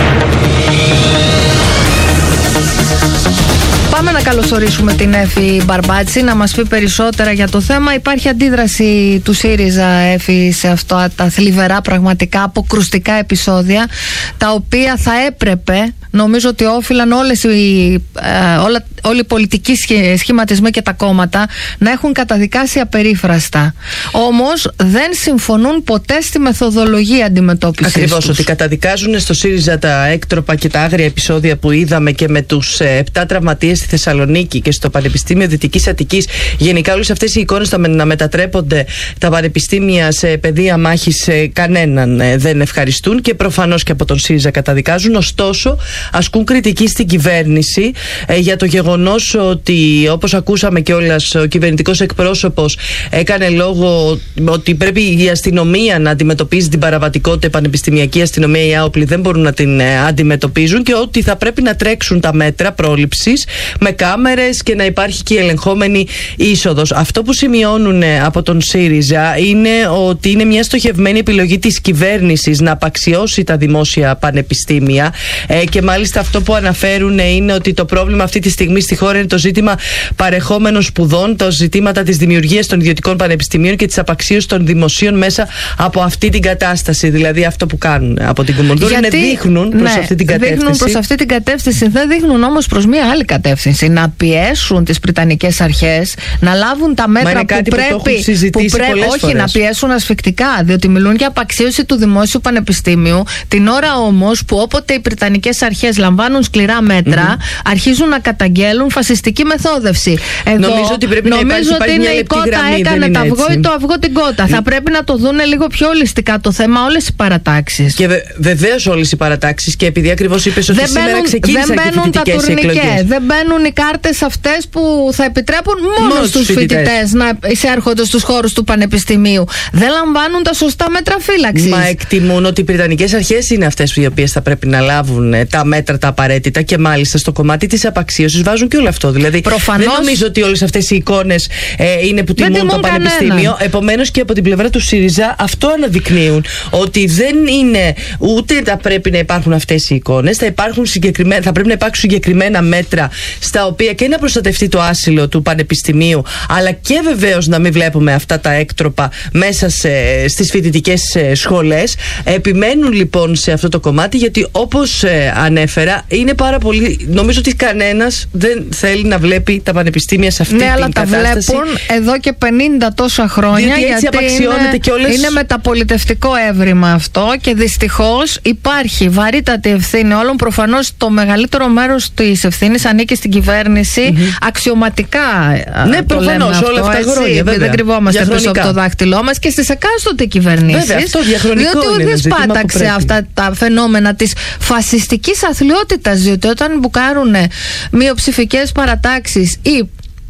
Πάμε να καλωσορίσουμε την Έφη Μπαρμπάτση να μας πει περισσότερα για το θέμα. Υπάρχει αντίδραση του ΣΥΡΙΖΑ, Έφη, σε αυτά τα θλιβερά, πραγματικά αποκρουστικά επεισόδια, τα οποία θα έπρεπε, νομίζω ότι όφυλαν όλες οι, ε, όλα, όλοι οι πολιτικοί σχηματισμοί και τα κόμματα να έχουν καταδικάσει απερίφραστα. Όμως δεν συμφωνούν ποτέ στη μεθοδολογία αντιμετώπισης. Ακριβώς, ότι καταδικάζουν στο ΣΥΡΙΖΑ τα έκτροπα και τα άγρια επεισόδια που είδαμε και με τους ε, επτά τραυματίες στη Θεσσαλονίκη και στο Πανεπιστήμιο Δυτικής Αττικής. Γενικά όλες αυτές οι εικόνες να μετατρέπονται τα πανεπιστήμια σε πεδία μάχης, κανέναν ε, δεν ευχαριστούν και προφανώς και από τον ΣΥΡΙΖΑ καταδικάζουν. Ωστόσο, ασκούν κριτική στην κυβέρνηση ε, για το γεγονός ότι, όπως ακούσαμε κιόλας, ο κυβερνητικός εκπρόσωπος έκανε λόγο ότι πρέπει η αστυνομία να αντιμετωπίζει την παραβατικότητα, η πανεπιστημιακή αστυνομία, οι άοπλοι δεν μπορούν να την ε, αντιμετωπίζουν και ότι θα πρέπει να τρέξουν τα μέτρα πρόληψης με κάμερες και να υπάρχει και η ελεγχόμενη είσοδος. Αυτό που σημειώνουν από τον ΣΥΡΙΖΑ είναι ότι είναι μια στοχευμένη επιλογή της κυβέρνησης να απαξιώσει τα δημόσια πανεπιστήμια ε, και μάλιστα αυτό που αναφέρουν είναι ότι το πρόβλημα αυτή τη στιγμή στη χώρα είναι το ζήτημα παρεχόμενων σπουδών, τα ζητήματα της δημιουργίας των ιδιωτικών πανεπιστημίων και της απαξίωσης των δημοσίων μέσα από αυτή την κατάσταση. Δηλαδή αυτό που κάνουν από την Κουμουνδούρ είναι δείχνουν προς ναι, αυτή την κατεύθυνση. Δείχνουν προς αυτή την κατεύθυνση, δεν δείχνουν όμως προς μια άλλη κατεύθυνση. Να πιέσουν τις πριτανικές αρχές να λάβουν τα μέτρα που πρέπει, που, που πρέπει όχι φορές. Να πιέσουν ασφικτικά, διότι μιλούν για απαξίωση του δημόσιου πανεπιστήμιου την ώρα όμως που όποτε οι πριτανικές αρχές λαμβάνουν σκληρά μέτρα mm-hmm. αρχίζουν να καταγγέλουν φασιστική μεθόδευση. Εδώ, νομίζω ότι πρέπει νομίζω να υπάρχει, ότι υπάρχει είναι η κότα έκανε το αυγό ή το αυγό την κότα. Mm. Θα πρέπει να το δούνε λίγο πιο ολιστικά το θέμα όλες οι παρατάξεις. Και βε, βεβαίως όλες οι παρατάξεις, και επειδή ακριβώς είπες ότι δεν σήμερα μπαίνουν, ξεκίνησαν δεν και φοιτητικές εκλογές. Δεν μπαίνουν οι κάρτες αυτές που θα επιτρέπουν μόνο, μόνο στους φοιτητές να εισέρχονται στους χώρους του πανεπιστημίου. Δεν λαμβάνουν τα σωστά μέτρα φύλαξης. Μα εκτιμούν ότι οι πριτανικές αρχές είναι αυτές οι οποίες θα πρέπει να λάβουν τα μέτρα τα απαραίτητα και μάλιστα στο κομμάτι της απαξίωσης βάζουν και όλο αυτό. Δηλαδή προφανώς, δεν νομίζω ότι όλες αυτές οι εικόνες ε, είναι που τιμούν το πανεπιστήμιο. Επομένως και από την πλευρά του ΣΥΡΙΖΑ αυτό αναδεικνύουν, ότι δεν είναι ούτε θα πρέπει να υπάρχουν αυτές οι εικόνες, θα, θα πρέπει να υπάρξουν συγκεκριμένα μέτρα στα οποία και να προστατευτεί το άσυλο του πανεπιστημίου, αλλά και βεβαίως να μην βλέπουμε αυτά τα έκτροπα μέσα σε, στις φοιτητικές σχολές. Επιμένουν λοιπόν σε αυτό το κομμάτι, γιατί όπως ε, ανέφερα, είναι πάρα πολύ. Νομίζω ότι κανένας δεν θέλει να βλέπει τα πανεπιστήμια σε αυτή ναι, την αλλά κατάσταση. Τα βλέπουν εδώ και πενήντα τόσα χρόνια, γιατί, γιατί είναι, και όλες... είναι μεταπολιτευτικό έβριμα αυτό και δυστυχώς υπάρχει βαρύτατη ευθύνη όλων. Προφανώς το μεγαλύτερο μέρος της ευθύνης ανήκει στην κυβέρνηση, mm-hmm. αξιωματικά. Ναι, προφανώς όλα αυτά τα χρόνια. Βέβαια. Δεν κρυβόμαστε πίσω από το δάχτυλό μας και στις εκάστοτε κυβερνήσεις. Βέβαια, αυτό διαχρονικό διότι είναι. Διότι πάταξε αυτά τα φαινόμενα της φασιστικής αθλιότητας, διότι όταν μπουκάρουν μειοψηφικές παρατάξεις ή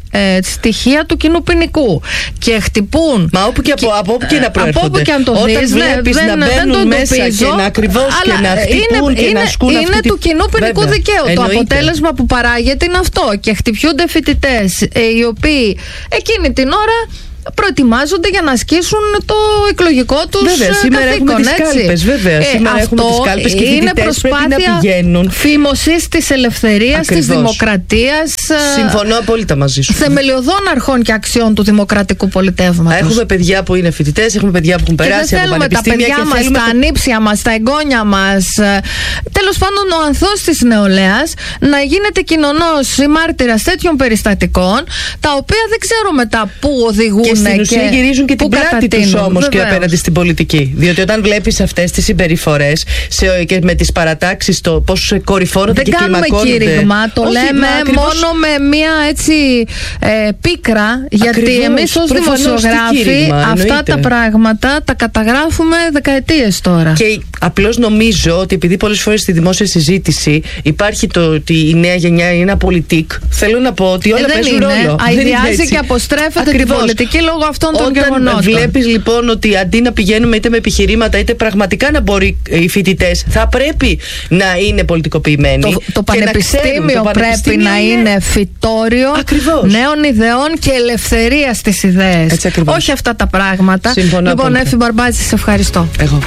ε, στοιχεία του κοινού ποινικού και χτυπούν. Μα όπου και από, από όπου και να προέρχονται. Από όπου και αν το Όταν δεις, βλέπεις ναι, να δεν, μπαίνουν δεν μέσα εντοπίζω, και να ακριβώς και να χτυπούν είναι, και είναι, να ασκούν είναι αυτή του κοινού ποινικού Βέβαια, δικαίου. εννοείται. Το αποτέλεσμα που παράγεται είναι αυτό. Και χτυπιούνται φοιτητές ε, οι οποίοι εκείνη την ώρα προετοιμάζονται για να ασκήσουν το εκλογικό τους βέβαια, σήμερα καθήκον, έχουμε τις κάλπες, βέβαια. Ε, σήμερα έχουμε τις κάλπες και οι είναι φοιτητές πρέπει να πηγαίνουν. φήμωσης της ελευθερίας, της δημοκρατίας. Συμφωνώ απόλυτα μαζί σου. Θεμελιωδών αρχών και αξιών του δημοκρατικού πολιτεύματος. Έχουμε παιδιά που είναι φοιτητές, έχουμε παιδιά που έχουν περάσει και από πανεπιστήμια. Και δεν θέλουμε τα παιδιά μας, τα ανήψια μας, τα εγγόνια μας, τέλος πάντων ο ανθός της νεολαίας, να γίνεται κοινωνός ή μάρτυρας τέτοιων περιστατικών, τα οποία δεν ξέρω μετά πού οδηγούν. Και στην ουσία και γυρίζουν και την πλάτη τους όμως και απέναντι στην πολιτική. Διότι όταν βλέπεις αυτές τις συμπεριφορές και με τις παρατάξεις, το πώς κορυφώνονται και κλιμακώνονται. Δεν κάνουμε κήρυγμα, το Όχι, λέμε ακριβώς... μόνο με μια έτσι ε, πίκρα, γιατί ακριβώς, εμείς ως δημοσιογράφοι κήρυγμα, αυτά εννοείται. Τα πράγματα τα καταγράφουμε δεκαετίες τώρα. Και απλώς νομίζω ότι επειδή πολλές φορές στη δημόσια συζήτηση υπάρχει το ότι η νέα γενιά είναι ένα πολιτικ, θέλω να πω ότι όλα ε, παίζουν ρόλο. Αειδιάζει και αποστρέφεται την πολιτική λόγω αυτών των γεγονότων. Όταν βλέπεις λοιπόν ότι αντί να πηγαίνουμε είτε με επιχειρήματα είτε πραγματικά να μπορεί οι φοιτητές, θα πρέπει να είναι πολιτικοποιημένοι. Το, το πανεπιστήμιο το πρέπει πανεπιστήμιο να είναι, είναι φυτόριο ακριβώς. Νέων ιδεών και ελευθερία στις ιδέες. Όχι αυτά τα πράγματα. Συμφωνώ λοιπόν, Έφη Μπαρμπάτζη, σε ευχαριστώ. Εγώ.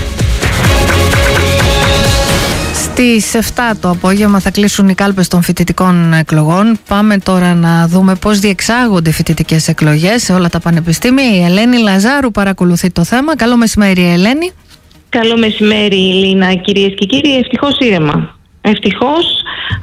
Στις εφτά το απόγευμα θα κλείσουν οι κάλπες των φοιτητικών εκλογών. Πάμε τώρα να δούμε πώς διεξάγονται οι φοιτητικές εκλογές σε όλα τα πανεπιστήμια. Η Ελένη Λαζάρου παρακολουθεί το θέμα. Καλό μεσημέρι, Ελένη. Καλό μεσημέρι, Λίνα, κυρίες και κύριοι. Ευτυχώς ήρεμα. Ευτυχώς,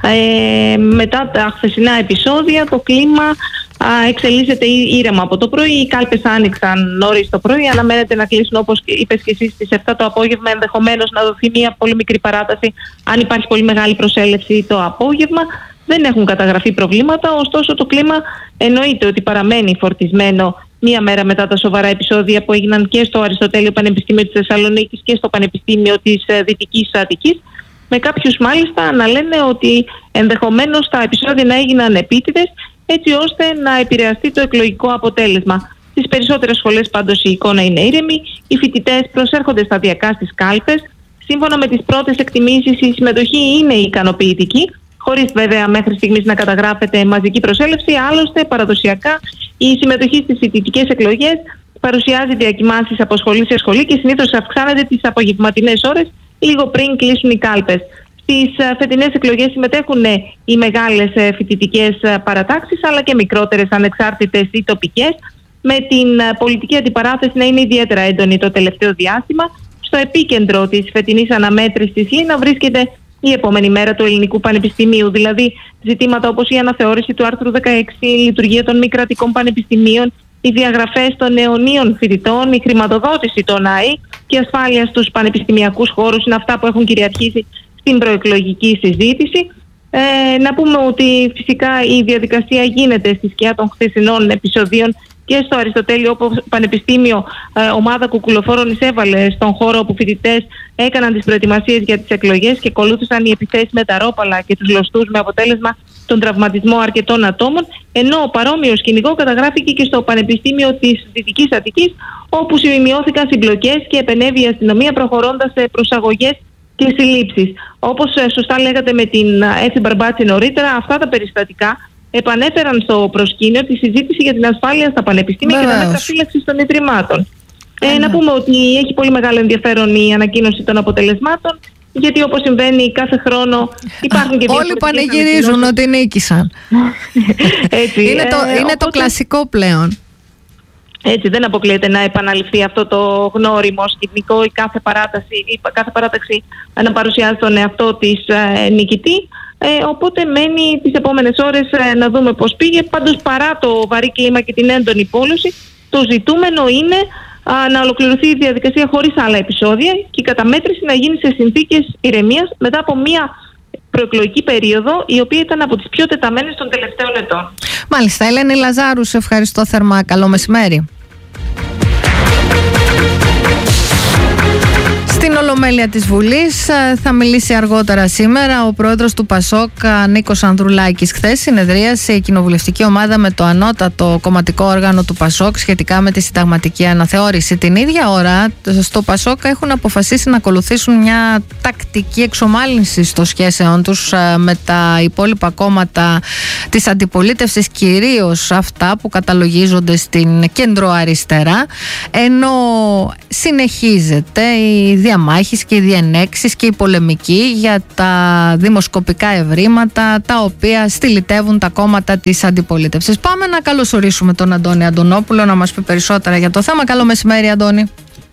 ε, μετά τα χθεσινά επεισόδια, το κλίμα α, εξελίσσεται ήρεμα από το πρωί. Οι κάλπες άνοιξαν νωρίς το πρωί. Αναμένεται να κλείσουν, όπως είπες και εσύ, στις εφτά το απόγευμα. Ενδεχομένως να δοθεί μια πολύ μικρή παράταση, αν υπάρχει πολύ μεγάλη προσέλευση το απόγευμα. Δεν έχουν καταγραφεί προβλήματα, ωστόσο το κλίμα εννοείται ότι παραμένει φορτισμένο μία μέρα μετά τα σοβαρά επεισόδια που έγιναν και στο Αριστοτέλειο Πανεπιστήμιο της Θεσσαλονίκης και στο Πανεπιστήμιο της Δυτικής Αττικής. Με κάποιους μάλιστα να λένε ότι ενδεχομένως τα επεισόδια να έγιναν επίτηδες, έτσι ώστε να επηρεαστεί το εκλογικό αποτέλεσμα. Στις περισσότερες σχολές πάντως η εικόνα είναι ήρεμη, οι φοιτητές προσέρχονται σταδιακά στις κάλπες. Σύμφωνα με τις πρώτες εκτιμήσεις, η συμμετοχή είναι ικανοποιητική, χωρίς βέβαια μέχρι στιγμής να καταγράφεται μαζική προσέλευση. Άλλωστε, παραδοσιακά η συμμετοχή στις φοιτητικές εκλογές παρουσιάζει διακυμάνσεις από σχολή σε σχολή και συνήθως αυξάνεται τις απογευματινές ώρες, λίγο πριν κλείσουν οι κάλπες. Στις φετινές εκλογές συμμετέχουν οι μεγάλες φοιτητικές παρατάξεις, αλλά και μικρότερες ανεξάρτητες ή τοπικές, με την πολιτική αντιπαράθεση να είναι ιδιαίτερα έντονη το τελευταίο διάστημα. Στο επίκεντρο της φετινής αναμέτρησης Λίνα βρίσκεται η επόμενη μέρα του Ελληνικού Πανεπιστημίου, δηλαδή ζητήματα όπως η αναθεώρηση του άρθρου δεκαέξι, η λειτουργία των μη κρατικών πανεπιστημίων, οι διαγραφές των αιωνίων φοιτητών, η χρηματοδότηση των ΑΕ και η ασφάλεια στους πανεπιστημιακούς χώρους είναι αυτά που έχουν κυριαρχήσει στην προεκλογική συζήτηση. Ε, να πούμε ότι φυσικά η διαδικασία γίνεται στη σκιά των χθεσινών επεισοδίων και στο Αριστοτέλειο, όπου Πανεπιστήμιο ε, ομάδα κουκουλοφόρων εισέβαλε στον χώρο όπου φοιτητές έκαναν τις προετοιμασίες για τις εκλογές και ακολούθησαν οι επιθέσεις με τα ρόπαλα και τους λωστούς, με αποτέλεσμα τον τραυματισμό αρκετών ατόμων, ενώ παρόμοιο σκηνικό καταγράφηκε και στο Πανεπιστήμιο της Δυτικής Αττικής, όπου σημειώθηκαν συμπλοκές και επενέβη η αστυνομία προχωρώντας σε προσαγωγές και συλλήψεις. Όπως ε, σωστά λέγατε με την Έφη Μπαρμπάτζη νωρίτερα, αυτά τα περιστατικά επανέφεραν στο προσκήνιο τη συζήτηση για την ασφάλεια στα πανεπιστήμια Βεβαίως. Και τα μέτρα φύλαξης των ιδρυμάτων. Ε, να πούμε ότι έχει πολύ μεγάλο ενδιαφέρον η ανακοίνωση των αποτελεσμάτων, γιατί όπως συμβαίνει κάθε χρόνο υπάρχουν και όλοι πανηγυρίζουν ότι νίκησαν. Έτσι, είναι το, ε, είναι οπότε, το κλασικό πλέον. Έτσι, δεν αποκλείεται να επαναληφθεί αυτό το γνώριμο σκηνικό, η κάθε παράταση, η κάθε παράταξη να παρουσιάζει τον εαυτό της ε, νικητή. Ε, οπότε μένει τις επόμενες ώρες ε, να δούμε πώς πήγε. Πάντως, παρά το βαρύ κλίμα και την έντονη πόλωση, το ζητούμενο είναι α, να ολοκληρωθεί η διαδικασία χωρίς άλλα επεισόδια και η καταμέτρηση να γίνει σε συνθήκες ηρεμίας μετά από μια προεκλογική περίοδο η οποία ήταν από τις πιο τεταμένες των τελευταίων ετών. Μάλιστα, Ελένη Λαζάρου, σε ευχαριστώ θερμά. Καλό μεσημέρι. Στην Ολομέλεια της Βουλής θα μιλήσει αργότερα σήμερα ο πρόεδρος του Πασόκ, Νίκος Ανδρουλάκης. Χθες συνεδρίασε η κοινοβουλευτική ομάδα με το ανώτατο κομματικό όργανο του Πασόκ σχετικά με τη συνταγματική αναθεώρηση. Την ίδια ώρα στο Πασόκ έχουν αποφασίσει να ακολουθήσουν μια τακτική εξομάλυνση των σχέσεων τους με τα υπόλοιπα κόμματα της αντιπολίτευσης, κυρίως αυτά που καταλογίζονται στην κεντροαριστερά, ενώ συνεχίζεται η διαμάχης και οι διενέξεις και η πολεμική για τα δημοσκοπικά ευρήματα τα οποία στυλιτεύουν τα κόμματα της αντιπολίτευσης. Πάμε να καλωσορίσουμε τον Αντώνη Αντωνόπουλο να μας πει περισσότερα για το θέμα. Καλό μεσημέρι, Αντώνη.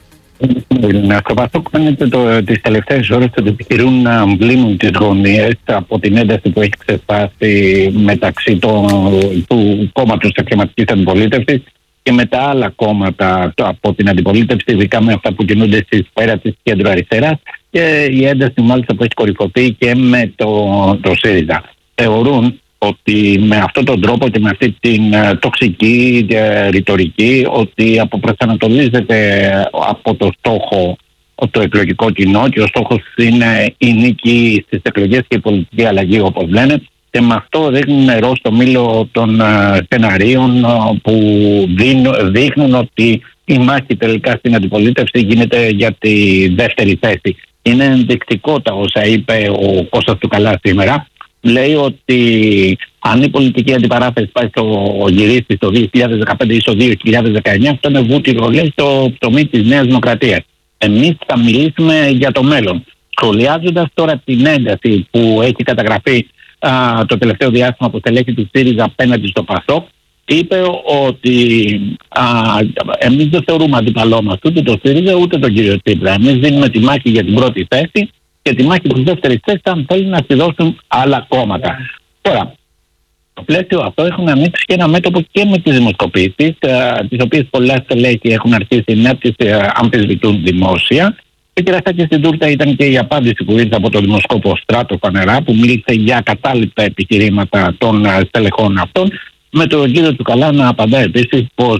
Στο Πασόκ φαίνεται το, τις τελευταίες ώρες ότι επιχειρούν να βλύνουν τις γωνίες από την ένταση που έχει ξεσπάσει μεταξύ το, του κόμματος της αξιωματικής αντιπολίτευσης και με τα άλλα κόμματα το, από την αντιπολίτευση, ειδικά με αυτά που κινούνται στη σφαίρα της κεντροαριστεράς, και η ένταση μάλιστα που έχει κορυφωθεί και με το, το ΣΥΡΙΖΑ. Θεωρούν ότι με αυτόν τον τρόπο και με αυτή την uh, τοξική uh, ρητορική ότι αποπροσανατολίζεται από το στόχο το εκλογικό κοινό και ο στόχος είναι η νίκη στις εκλογές και η πολιτική αλλαγή, όπως λένε, και με αυτό ρίχνουν νερό στο μήλο των uh, σεναρίων uh, που δίνουν, δείχνουν ότι η μάχη τελικά στην αντιπολίτευση γίνεται για τη δεύτερη θέση. Είναι ενδεικτικό τα όσα είπε ο Κώστας του Καλά σήμερα. Λέει ότι αν η πολιτική αντιπαράθεση πάει στο γυρίσει το δύο χιλιάδες δεκαπέντε ή στο δύο χιλιάδες δεκαεννιά, αυτό είναι βούτυρο, λέει, στο πτωμί της Νέας Δημοκρατίας. Εμείς θα μιλήσουμε για το μέλλον. Σχολιάζοντας τώρα την ένταση που έχει καταγραφεί α, το τελευταίο διάστημα από στελέχη του ΣΥΡΙΖΑ απέναντι στο Πασόκ, είπε ότι α, εμείς δεν θεωρούμε αντίπαλό μας ούτε το ΣΥΡΙΖΑ ούτε τον κύριο Τσίπρα. Εμείς δίνουμε τη μάχη για την πρώτη θέση και τη μάχη της δεύτερης θέσης αν θέλουν να τη δώσουν άλλα κόμματα. Τώρα, στο πλαίσιο αυτό έχουν ανοίξει και ένα μέτωπο και με τις δημοσκοπήσεις, τις οποίες πολλά στελέχη έχουν αρχίσει να τις αμφισβητούν δημόσια. Και κεραστάκι στην τούρτα ήταν και η απάντηση που ήρθε από τον δημοσκόπο Στράτο Φανερά, που μίλησε για κατάλοιπα επιχειρήματα των στελεχών αυτών, με τον κύριο του Καλά να απαντά επίσης πως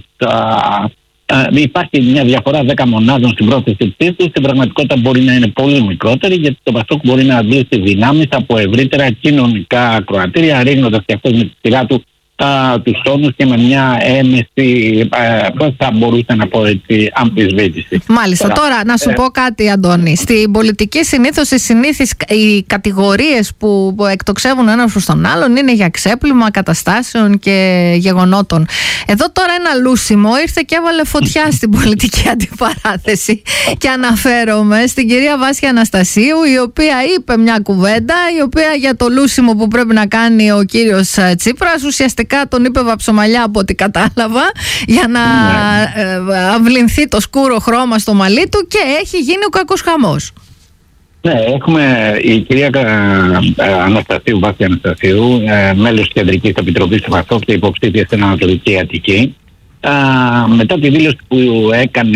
Uh, υπάρχει μια διαφορά δέκα μονάδων στην πρόθεση ψήφου. Στην πραγματικότητα μπορεί να είναι πολύ μικρότερη, γιατί το Πασόκ μπορεί να αντλήσει δυνάμεις από ευρύτερα κοινωνικά ακροατήρια, ρίχνοντας και αυτό με τη σειρά του uh, τους τόνους και με μια έμεση, uh, πώς θα μπορούσε να πω έτσι, αμφισβήτηση. Μάλιστα. Τώρα, τώρα να σου ε... πω κάτι, Αντώνη. Στην πολιτική συνήθως οι, συνήθεις, οι κατηγορίες που εκτοξεύουν ένας προς τον άλλον είναι για ξέπλυμα καταστάσεων και γεγονότων. Εδώ τώρα ένα λούσιμο ήρθε και έβαλε φωτιά στην πολιτική αντιπαράθεση και αναφέρομαι στην κυρία Βάσια Αναστασίου, η οποία είπε μια κουβέντα, η οποία για το λούσιμο που πρέπει να κάνει ο κύριος Τσίπρας ουσιαστικά τον είπε βαψομαλιά από ό,τι κατάλαβα, για να ναι. αυλυνθεί το σκούρο χρώμα στο μαλλί του, και έχει γίνει ο κακός χαμός. Ναι, έχουμε η κυρία Αναστασίου, Βάσια Αναστασίου, μέλος της Κεντρικής Επιτροπής του Πασόκ και υποψήφια στην Ανατολική Αττική. Μετά τη δήλωση που έκανε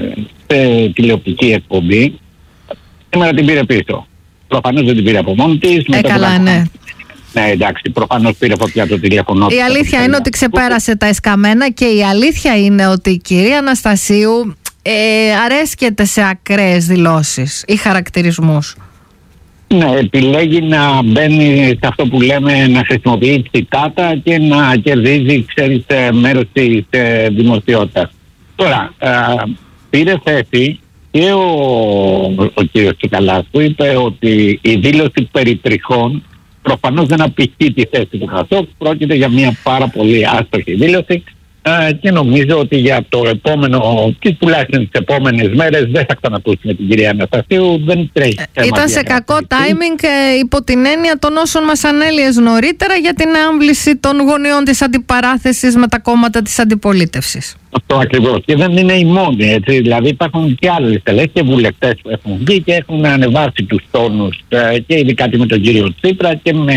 σε τηλεοπτική εκπομπή, σήμερα την πήρε πίσω. Προφανώς δεν την πήρε από μόνη της. Ε, καλά, ναι. Ναι, εντάξει, προφανώς πήρε φωτιά το τηλέφωνο. Η αλήθεια είναι ότι ξεπέρασε τα εσκαμμένα, και η αλήθεια είναι ότι η κυρία Αναστασίου ε, αρέσκεται σε ακραίες δηλώσεις ή χαρακτηρισμούς. Ναι, επιλέγει να μπαίνει σε αυτό που λέμε, να χρησιμοποιεί τσιτάτα και να κερδίζει, ξέρεις, μέρος της ε, δημοσιότητας. Τώρα, ε, πήρε θέση και ο, ο κύριος Τσικαλάς, που είπε ότι η δήλωση περί τριχών προφανώς δεν απηχεί τη θέση του Πασόκ. Πρόκειται για μια πάρα πολύ άστοχη δήλωση ε, και νομίζω ότι για το επόμενο, και τουλάχιστον τις επόμενες μέρες, δεν θα ξανακούσουμε την κυρία Αναστασίου. Δεν τρέχει. Ε, ήταν σε κακό timing ε, υπό την έννοια των όσων μας ανέλυες νωρίτερα για την άμβληση των γωνιών της αντιπαράθεσης με τα κόμματα της αντιπολίτευσης. Αυτό ακριβώς. Και δεν είναι η μόνη, έτσι. Δηλαδή υπάρχουν και άλλοι στελέχοι και βουλευτές που έχουν βγει και έχουν ανεβάσει τους τόνους, ε, και ειδικά και με τον κύριο Τσίπρα και με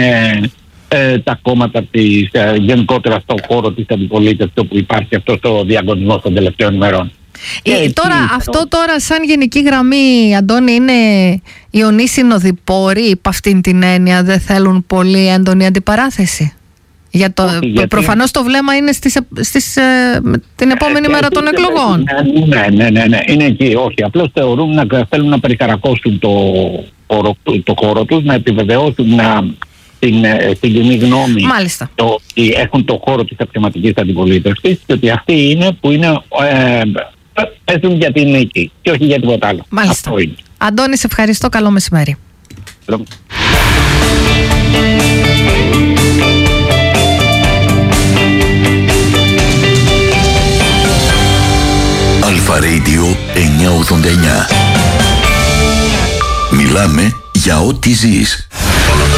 ε, τα κόμματα της, ε, γενικότερα στον χώρο της αντιπολίτευσης, όπου υπάρχει αυτός ο διαγωνισμός των τελευταίων ημερών. Ε, τώρα, εκεί, αυτό τώρα σαν γενική γραμμή, Αντώνη, είναι ιονοί συνοδοιπόροι, υπ' αυτήν την έννοια δεν θέλουν πολύ έντονη αντιπαράθεση. Για το, γιατί... Προφανώς το βλέμμα είναι στις, στις, ε, την επόμενη ε, μέρα των εκλογών. Ναι, ναι, ναι, ναι, είναι εκεί. Όχι, απλώς θεωρούν να θέλουν να περικαρακώσουν το χώρο, το χώρο τους, να επιβεβαιώσουν να, την, την κοινή γνώμη. Μάλιστα. Το, ότι έχουν το χώρο της αξιωματικής αντιπολίτευσης και ότι αυτοί είναι που είναι, ε, παίζουν για την νίκη και όχι για τίποτα άλλο. Μάλιστα. Αντώνη, σε ευχαριστώ. Καλό μεσημέρι. Αλφα Radio εννιακόσια ογδόντα εννιά. Μιλάμε για ό,τι ζεις.